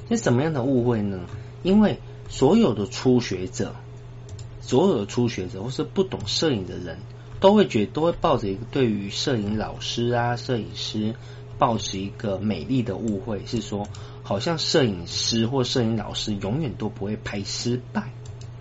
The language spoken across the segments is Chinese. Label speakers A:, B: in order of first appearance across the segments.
A: 是什么样的误会呢？因为所有的初学者或是不懂摄影的人，都会抱着一个对于摄影老师啊、摄影师抱持一个美丽的误会，是说好像摄影师或摄影老师永远都不会拍失败。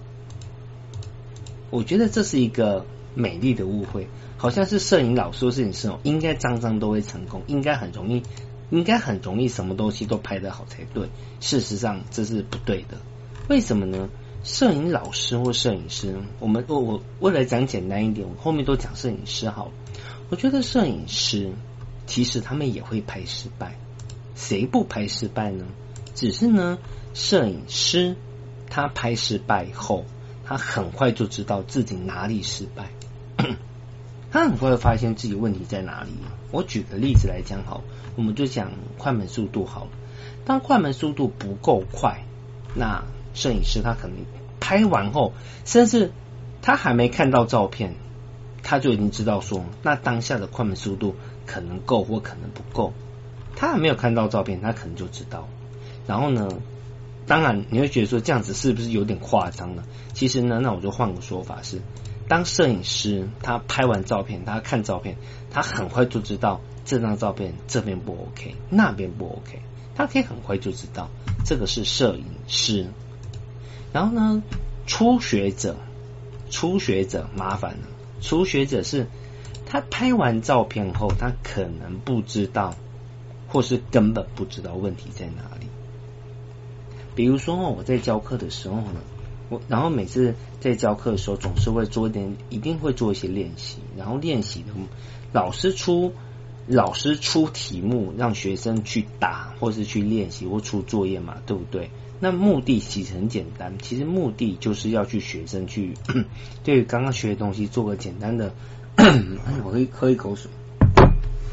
A: 我觉得这是一个美丽的误会，好像是摄影老师或摄影师应该张张都会成功，应该很容易什么东西都拍得好才对。事实上这是不对的。为什么呢？摄影老师或摄影师，我为了讲简单一点，我后面都讲摄影师好了。我觉得摄影师其实他们也会拍失败，谁不拍失败呢？只是呢，摄影师他拍失败后，他很快就知道自己哪里失败，他很快会发现自己问题在哪里。我举个例子来讲好，我们就讲快门速度好了。当快门速度不够快，那摄影师他可能拍完后，甚至他还没看到照片，他就已经知道说，那当下的快门速度可能够或可能不够。他还没有看到照片，他可能就知道。然后呢，当然你会觉得说这样子是不是有点夸张呢？其实呢，那我就换个说法是，当摄影师他拍完照片，他看照片，他很快就知道这张照片这边不 OK， 那边不 OK， 他可以很快就知道，这个是摄影师。然后呢，初学者麻烦了，初学者是他拍完照片后，他可能不知道，或是根本不知道问题在哪里。比如说我在教课的时候呢，然后每次在教课的时候，总是会一定会做一些练习，然后练习的老师出题目让学生去答，或是去练习或出作业嘛，对不对？那目的其实很简单，其实目的就是要去学生去对于刚刚学的东西做个简单的我会喝一口水。